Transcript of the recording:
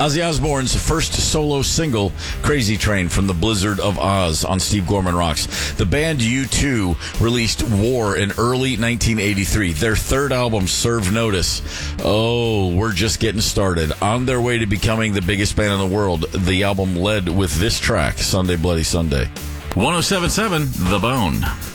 Ozzy Osbourne's first solo single, Crazy Train, from the Blizzard of Oz on Steve Gorman Rocks. The band U2 released War in early 1983. Their third album, Serve Notice. Oh, we're just getting started. On their way to becoming the biggest band in the world, the album led with this track, Sunday Bloody Sunday. 107.7 The Bone.